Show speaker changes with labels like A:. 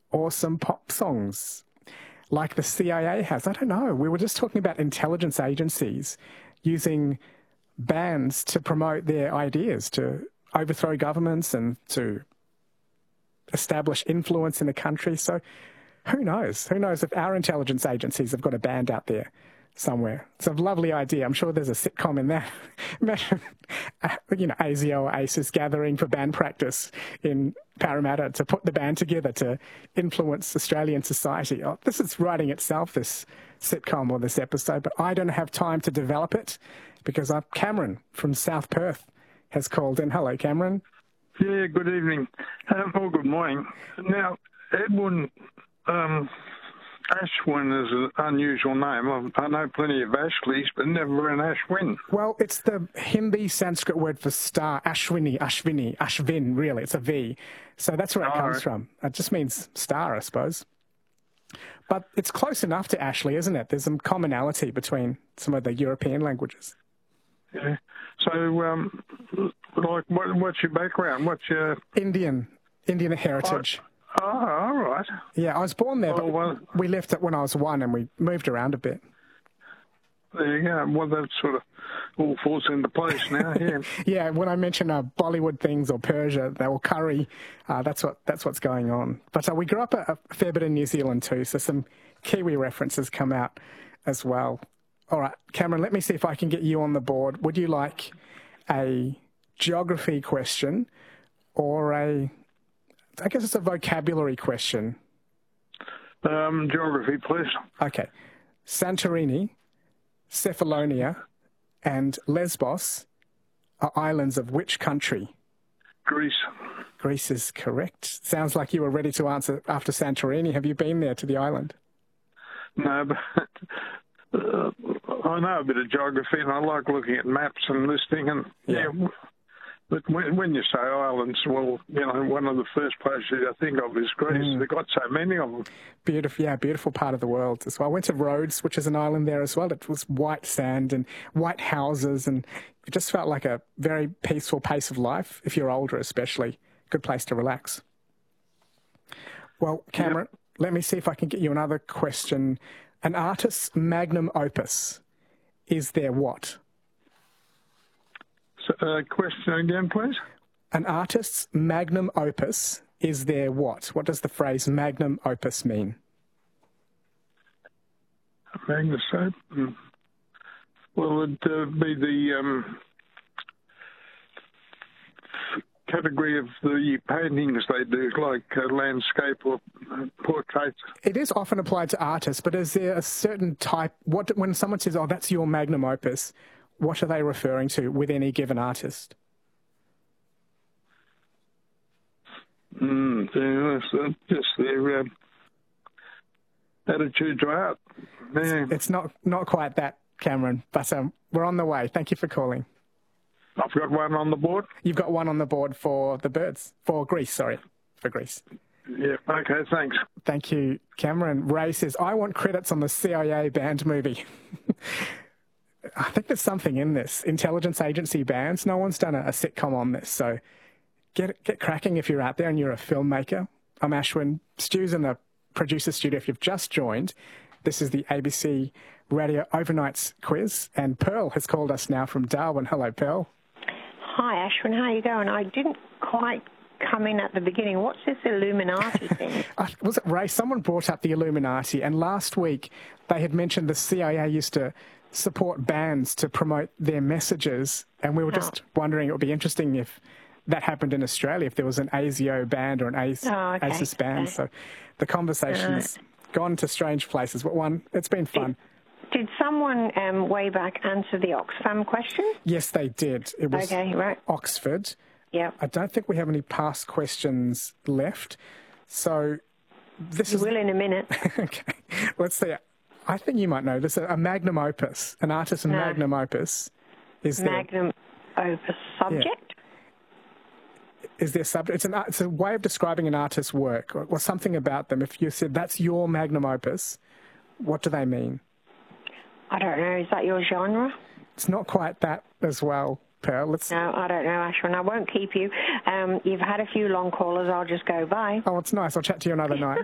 A: awesome pop songs like the CIA has. I don't know. We were just talking about intelligence agencies using bands to promote their ideas, to overthrow governments and to establish influence in a country. So who knows? Who knows if our intelligence agencies have got a band out there somewhere. It's a lovely idea. I'm sure there's a sitcom in that. Imagine, ASIO or ACES gathering for band practice in Parramatta to put the band together to influence Australian society. Oh, this is writing itself, this sitcom or this episode, but I don't have time to develop it because Cameron from South Perth has called in. Hello, Cameron.
B: Yeah, good evening. Or good morning. Now, Edwin Ashwin is an unusual name. I know plenty of Ashleys, but never an Ashwin.
A: Well, it's the Hindi Sanskrit word for star, Ashvin, really. It's a V. So that's where it comes from. It just means star, I suppose. But it's close enough to Ashley, isn't it? There's some commonality between some of the European languages.
B: Yeah. So, what's your background? What's your...
A: Indian heritage.
B: Oh, all right.
A: Yeah, I was born there, but we left it when I was 1 and we moved around a bit.
B: There you go. Well, that sort of all falls into place now, yeah.
A: Yeah, when I mention Bollywood things or Persia, or curry, that's what's going on. But we grew up a fair bit in New Zealand too, so some Kiwi references come out as well. All right, Cameron, let me see if I can get you on the board. Would you like a geography question or I guess it's a vocabulary question?
B: Geography, please.
A: Okay. Santorini, Cephalonia, and Lesbos are islands of which country?
B: Greece.
A: Greece is correct. Sounds like you were ready to answer after Santorini. Have you been there to the island?
B: No, but I know a bit of geography and I like looking at maps and listing and but when you say islands, well, one of the first places I think of is Greece. They've got so many of them.
A: Beautiful part of the world as well. I went to Rhodes, which is an island there as well. It was white sand and white houses, and it just felt like a very peaceful pace of life, if you're older especially. Good place to relax. Well, Cameron, let me see if I can get you another question. An artist's magnum opus is their what?
B: Question again, please.
A: An artist's magnum opus is their what? What does the phrase magnum opus mean?
B: Magnum opus? Well, it'd be the category of the paintings they do, like landscape or portraits.
A: It is often applied to artists, but is there a certain type? When someone says, "Oh, that's your magnum opus," what are they referring to with any given artist?
B: Just their attitude to art. Yeah.
A: It's not quite that, Cameron, but we're on the way. Thank you for calling.
B: I've got one on the board.
A: You've got one on the board for Greece.
B: Yeah, okay, thanks.
A: Thank you, Cameron. Ray says, I want credits on the CIA band movie. I think there's something in this. Intelligence agency bands. No one's done a sitcom on this, so get cracking if you're out there and you're a filmmaker. I'm Ashwin. Stu's in the producer studio if you've just joined. This is the ABC Radio Overnights quiz, and Pearl has called us now from Darwin. Hello, Pearl.
C: Hi, Ashwin. How are you going? I didn't quite come in at the beginning. What's this Illuminati thing?
A: Was it Ray? Someone brought up the Illuminati, and last week they had mentioned the CIA used to support bands to promote their messages, and we were just wondering, it would be interesting if that happened in Australia, if there was an ASIO band or an ACES band. Okay. So the conversation's gone to strange places, but it's been fun.
C: Did someone way back answer the Oxfam question?
A: Yes, they did. It was Oxford.
C: Yeah.
A: I don't think we have any past questions left. So this
C: will in a minute.
A: Okay. Let's see. I think you might know this. A magnum opus, an artist's magnum opus is
C: magnum opus subject?
A: Yeah. Is there subject? It's a way of describing an artist's work or something about them. If you said that's your magnum opus, what do they mean?
C: I don't know. Is that your genre?
A: It's not quite that as well, Pearl.
C: No, I don't know, Ashwin. I won't keep you. You've had a few long callers. I'll just go bye.
A: Oh, it's nice. I'll chat to you another night.